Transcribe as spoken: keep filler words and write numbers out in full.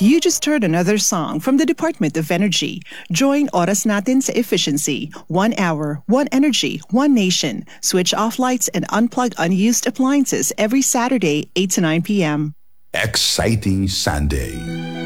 You just heard another song from the Department of Energy. Join Oras Natin sa Efficiency. One hour, one energy, one nation. Switch off lights and unplug unused appliances every Saturday, eight to nine p.m. Exciting Sunday.